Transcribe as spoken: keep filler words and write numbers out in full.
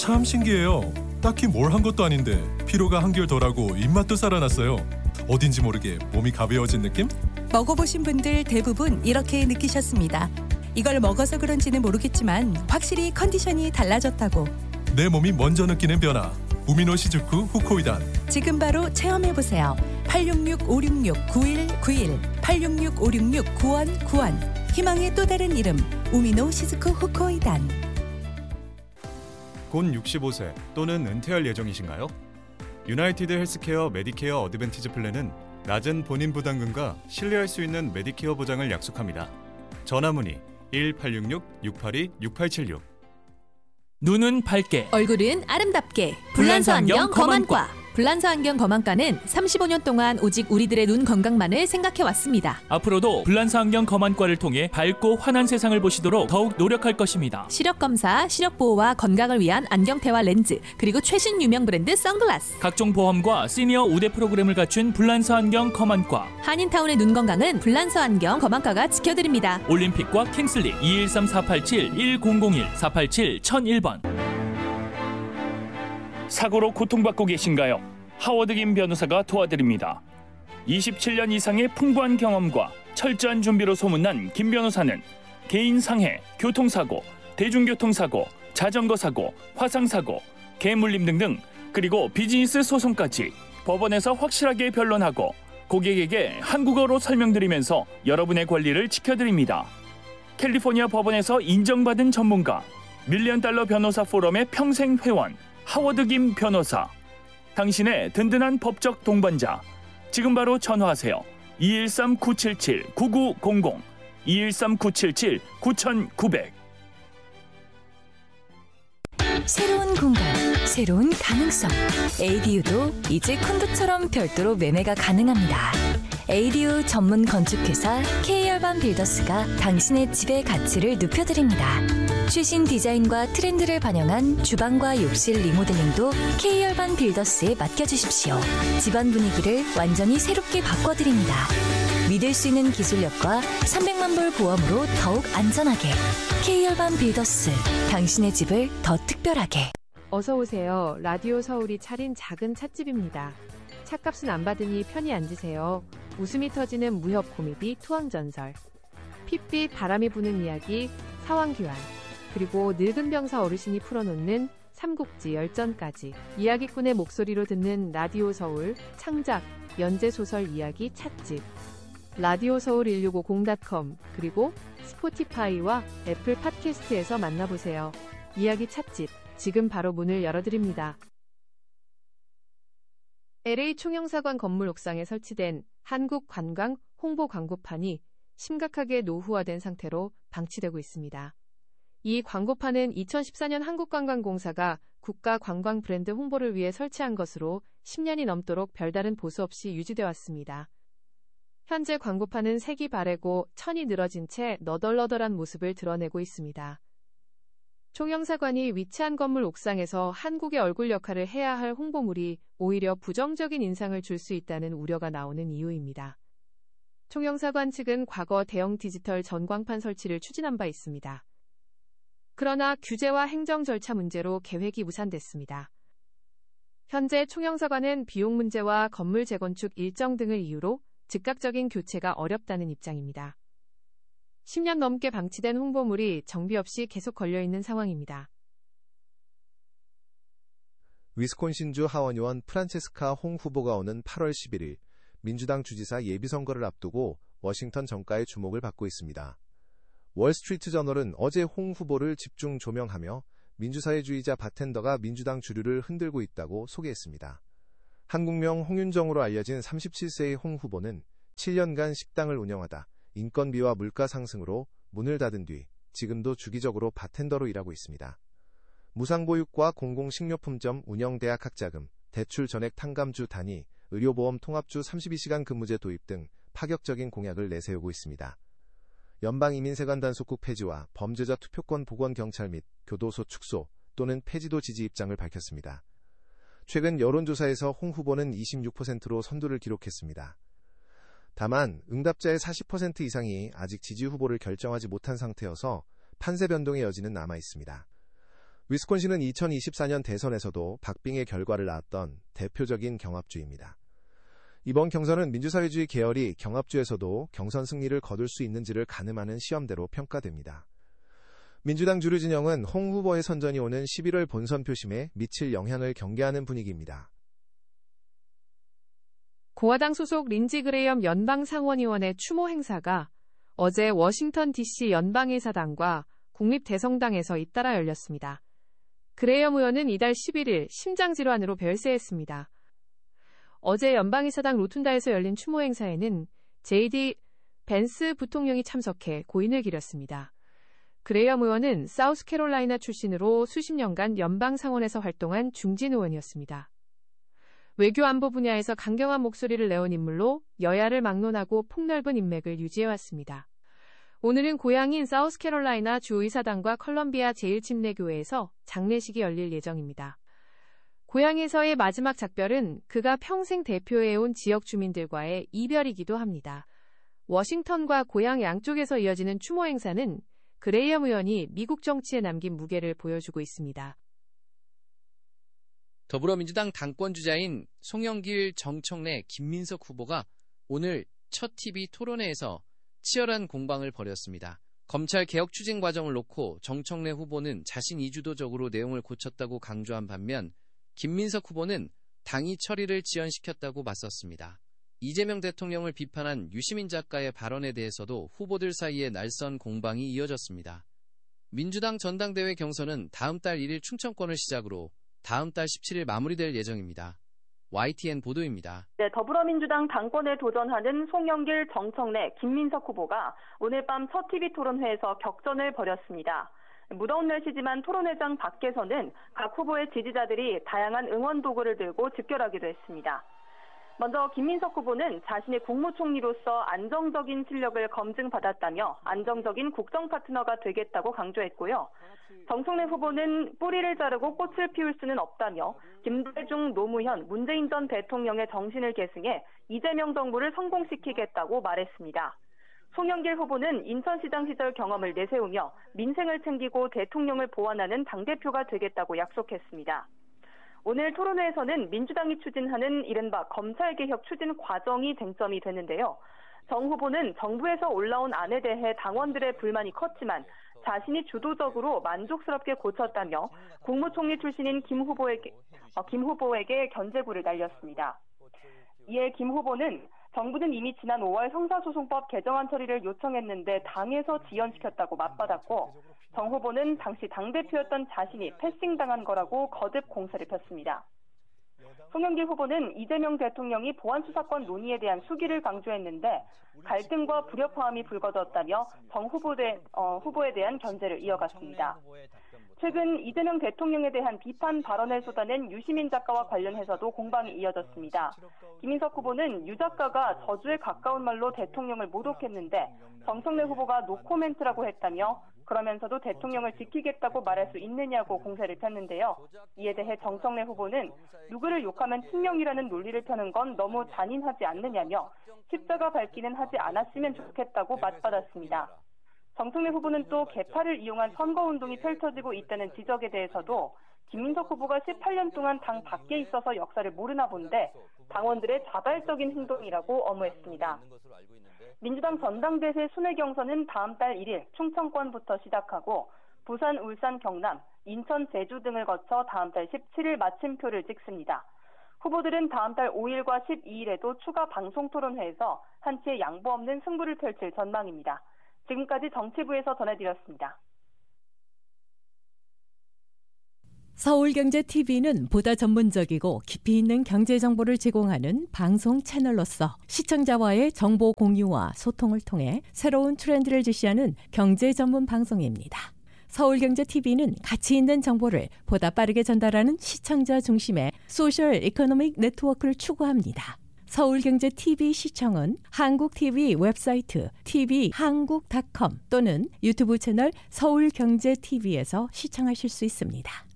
참 신기해요. 딱히 뭘 한 것도 아닌데 피로가 한결 덜하고 입맛도 살아났어요. 어딘지 모르게 몸이 가벼워진 느낌? 먹어보신 분들 대부분 이렇게 느끼셨습니다. 이걸 먹어서 그런지는 모르겠지만 확실히 컨디션이 달라졌다고. 내 몸이 먼저 느끼는 변화. 우미노 시즈쿠 후코이단. 지금 바로 체험해보세요. 팔육육 오육육 구일구일 팔육육 오육육 구일구일 희망의 또 다른 이름 우미노 시즈쿠 후코이단. 곧 육십오 세 또는 은퇴할 예정이신가요? 유나이티드 헬스케어 메디케어 어드밴티지 플랜은 낮은 본인 부담금과 신뢰할 수 있는 메디케어 보장을 약속합니다. 전화 문의 일 팔육육 육팔이 육팔칠육. 눈은 밝게, 얼굴은 아름답게. 불란서 안경 검안과. 불란서 안경 검안과는 삼십오 년 동안 오직 우리들의 눈 건강만을 생각해왔습니다. 앞으로도 불란서 안경 검안과를 통해 밝고 환한 세상을 보시도록 더욱 노력할 것입니다. 시력 검사, 시력 보호와 건강을 위한 안경테와 렌즈, 그리고 최신 유명 브랜드 선글라스. 각종 보험과 시니어 우대 프로그램을 갖춘 불란서 안경 검안과. 한인타운의 눈 건강은 불란서 안경 검안과가 지켜드립니다. 올림픽과 킹슬리 이일삼 사팔칠 일공공일 사팔칠 천일 번. 사고로 고통받고 계신가요? 하워드 김 변호사가 도와드립니다. 이십칠 년 이상의 풍부한 경험과 철저한 준비로 소문난 김 변호사는 개인 상해, 교통사고, 대중교통사고, 자전거 사고, 화상사고, 개물림 등등, 그리고 비즈니스 소송까지 법원에서 확실하게 변론하고 고객에게 한국어로 설명드리면서 여러분의 권리를 지켜드립니다. 캘리포니아 법원에서 인정받은 전문가, 밀리언 달러 변호사 포럼의 평생 회원, 하워드 김 변호사. 당신의 든든한 법적 동반자. 지금 바로 전화하세요. 이일삼 구칠칠 구구공공 이일삼 구칠칠 구구공공. 새로운 공간, 새로운 가능성. 에이디유도 이제 콘도처럼 별도로 매매가 가능합니다. 에이디유 전문 건축회사 K열반 빌더스가 당신의 집의 가치를 높여드립니다. 최신 디자인과 트렌드를 반영한 주방과 욕실 리모델링도 K열반 빌더스에 맡겨주십시오. 집안 분위기를 완전히 새롭게 바꿔드립니다. 믿을 수 있는 기술력과 삼백만 불 보험으로 더욱 안전하게. K열반 빌더스, 당신의 집을 더 특별하게. 어서 오세요. 라디오 서울이 차린 작은 찻집입니다. 찻값은 안 받으니 편히 앉으세요. 웃음이 터지는 무협 코미디 투항전설, 핏빛 바람이 부는 이야기 사왕기환, 그리고 늙은 병사 어르신이 풀어놓는 삼국지 열전까지 이야기꾼의 목소리로 듣는 라디오 서울 창작 연재소설 이야기 찻집. 라디오 서울 일육오공 닷컴 그리고 스포티파이와 애플 팟캐스트에서 만나보세요. 이야기 찻집 지금 바로 문을 열어드립니다. 엘에이 총영사관 건물 옥상에 설치된 한국관광 홍보 광고판이 심각하게 노후화된 상태로 방치되고 있습니다. 이 광고판은 이천십사 년 한국관광공사가 국가 관광 브랜드 홍보를 위해 설치한 것으로 십 년이 넘도록 별다른 보수 없이 유지되어 왔습니다. 현재 광고판은 색이 바래고 천이 늘어진 채 너덜너덜한 모습을 드러내고 있습니다. 총영사관이 위치한 건물 옥상에서 한국의 얼굴 역할을 해야 할 홍보물이 오히려 부정적인 인상을 줄 수 있다는 우려가 나오는 이유입니다. 총영사관 측은 과거 대형 디지털 전광판 설치를 추진한 바 있습니다. 그러나 규제와 행정 절차 문제로 계획이 무산됐습니다. 현재 총영사관은 비용 문제와 건물 재건축 일정 등을 이유로 즉각적인 교체가 어렵다는 입장입니다. 십 년 넘게 방치된 홍보물이 정비 없이 계속 걸려있는 상황입니다. 위스콘신주 하원의원 프란체스카 홍 후보가 오는 팔월 십일일 민주당 주지사 예비선거를 앞두고 워싱턴 정가의 주목을 받고 있습니다. 월스트리트 저널은 어제 홍 후보를 집중 조명하며 민주사회주의자 바텐더가 민주당 주류를 흔들고 있다고 소개했습니다. 한국명 홍윤정으로 알려진 삼십칠 세의 홍 후보는 칠 년간 식당을 운영하다 인건비와 물가 상승으로 문을 닫은 뒤 지금도 주기적으로 바텐더로 일하고 있습니다. 무상보육과 공공식료품점 운영 대학 학자금, 대출 전액 탕감주 단위, 의료보험 통합주 삼십이 시간 근무제 도입 등 파격적인 공약을 내세우고 있습니다. 연방이민세관 단속국 폐지와 범죄자 투표권 복원 경찰 및 교도소 축소 또는 폐지도 지지 입장을 밝혔습니다. 최근 여론조사에서 홍 후보는 이십육 퍼센트로 선두를 기록했습니다. 다만 응답자의 사십 퍼센트 이상이 아직 지지 후보를 결정하지 못한 상태여서 판세 변동의 여지는 남아 있습니다. 위스콘신은 이천이십사 년 대선에서도 박빙의 결과를 낳았던 대표적인 경합주입니다. 이번 경선은 민주사회주의 계열이 경합주에서도 경선 승리를 거둘 수 있는지를 가늠하는 시험대로 평가됩니다. 민주당 주류 진영은 홍 후보의 선전이 오는 십일월 본선 표심에 미칠 영향을 경계하는 분위기입니다. 공화당 소속 린지 그레이엄 연방상원의원의 추모 행사가 어제 워싱턴 디씨 연방의사당과 국립대성당에서 잇따라 열렸습니다. 그레이엄 의원은 이달 십일일 심장질환으로 별세했습니다. 어제 연방의사당 로툰다에서 열린 추모 행사에는 제이디 벤스 부통령이 참석해 고인을 기렸습니다. 그레이엄 의원은 사우스캐롤라이나 출신으로 수십 년간 연방상원에서 활동한 중진 의원이었습니다. 외교 안보 분야에서 강경한 목소리를 내온 인물로 여야를 막론하고 폭넓은 인맥을 유지해왔습니다. 오늘은 고향인 사우스캐롤라이나 주의사당과 컬럼비아 제일침례교회에서 장례식이 열릴 예정입니다. 고향에서의 마지막 작별은 그가 평생 대표해온 지역 주민들과의 이별이기도 합니다. 워싱턴과 고향 양쪽에서 이어지는 추모 행사는 그레이엄 의원이 미국 정치에 남긴 무게를 보여주고 있습니다. 더불어민주당 당권주자인 송영길, 정청래, 김민석 후보가 오늘 첫 티비 토론회에서 치열한 공방을 벌였습니다. 검찰 개혁 추진 과정을 놓고 정청래 후보는 자신이 주도적으로 내용을 고쳤다고 강조한 반면 김민석 후보는 당이 처리를 지연시켰다고 맞섰습니다. 이재명 대통령을 비판한 유시민 작가의 발언에 대해서도 후보들 사이에 날선 공방이 이어졌습니다. 민주당 전당대회 경선은 다음 달 일 일 충청권을 시작으로 다음 달 십칠일 마무리될 예정입니다. 와이티엔 보도입니다. 네, 더불어민주당 당권에 도전하는 송영길, 정청래, 김민석 후보가 오늘 밤 첫 티비 토론회에서 격전을 벌였습니다. 무더운 날씨지만 토론회장 밖에서는 각 후보의 지지자들이 다양한 응원 도구를 들고 집결하기도 했습니다. 먼저 김민석 후보는 자신의 국무총리로서 안정적인 실력을 검증받았다며 안정적인 국정 파트너가 되겠다고 강조했고요. 정청래 후보는 뿌리를 자르고 꽃을 피울 수는 없다며 김대중, 노무현, 문재인 전 대통령의 정신을 계승해 이재명 정부를 성공시키겠다고 말했습니다. 송영길 후보는 인천시장 시절 경험을 내세우며 민생을 챙기고 대통령을 보완하는 당대표가 되겠다고 약속했습니다. 오늘 토론회에서는 민주당이 추진하는 이른바 검찰개혁 추진 과정이 쟁점이 되는데요. 정 후보는 정부에서 올라온 안에 대해 당원들의 불만이 컸지만 자신이 주도적으로 만족스럽게 고쳤다며 국무총리 출신인 김 후보에게, 어, 김 후보에게 견제구를 날렸습니다. 이에 김 후보는 정부는 이미 지난 오월 형사소송법 개정안 처리를 요청했는데 당에서 지연시켰다고 맞받았고 정 후보는 당시 당대표였던 자신이 패싱당한 거라고 거듭 공세를 폈습니다. 송영길 후보는 이재명 대통령이 보안수사권 논의에 대한 수기를 강조했는데 갈등과 불협화음이 불거졌다며 정 후보대, 어, 후보에 대한 견제를 이어갔습니다. 최근 이재명 대통령에 대한 비판 발언을 쏟아낸 유시민 작가와 관련해서도 공방이 이어졌습니다. 김민석 후보는 유 작가가 저주에 가까운 말로 대통령을 모독했는데 정청래 후보가 노코멘트라고 했다며 그러면서도 대통령을 지키겠다고 말할 수 있느냐고 공세를 폈는데요. 이에 대해 정청래 후보는 누구를 욕하면 친명이라는 논리를 펴는 건 너무 잔인하지 않느냐며 십자가 밝기는 하지 않았으면 좋겠다고 맞받았습니다. 정청래 후보는 또 개파를 이용한 선거운동이 펼쳐지고 있다는 지적에 대해서도 김민석 후보가 십팔 년 동안 당 밖에 있어서 역사를 모르나 본데 당원들의 자발적인 행동이라고 엄호했습니다. 민주당 전당대회 순회 경선은 다음 달 일 일 충청권부터 시작하고 부산, 울산, 경남, 인천, 제주 등을 거쳐 다음 달 십칠일 마침표를 찍습니다. 후보들은 다음 달 오 일과 십이 일에도 추가 방송 토론회에서 한치의 양보 없는 승부를 펼칠 전망입니다. 지금까지 정치부에서 전해드렸습니다. 서울경제티비는 보다 전문적이고 깊이 있는 경제 정보를 제공하는 방송 채널로서 시청자와의 정보 공유와 소통을 통해 새로운 트렌드를 제시하는 경제 전문 방송입니다. 서울경제티비는 가치 있는 정보를 보다 빠르게 전달하는 시청자 중심의 소셜 이코노믹 네트워크를 추구합니다. 서울경제티비 시청은 한국티비 웹사이트 티비 한국 닷컴 또는 유튜브 채널 서울경제티비에서 시청하실 수 있습니다.